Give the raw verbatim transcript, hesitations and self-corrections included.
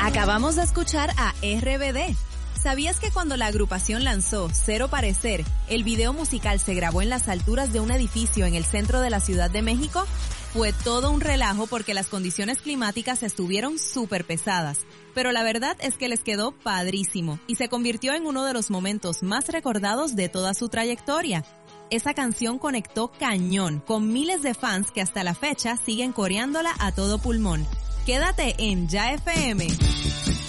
Acabamos de escuchar a R B D. ¿Sabías que cuando la agrupación lanzó Cero Parecer, el video musical se grabó en las alturas de un edificio en el centro de la Ciudad de México? Fue todo un relajo porque las condiciones climáticas estuvieron súper pesadas, pero la verdad es que les quedó padrísimo y se convirtió en uno de los momentos más recordados de toda su trayectoria. Esa canción conectó cañón con miles de fans que hasta la fecha siguen coreándola a todo pulmón. Quédate en Ya F M.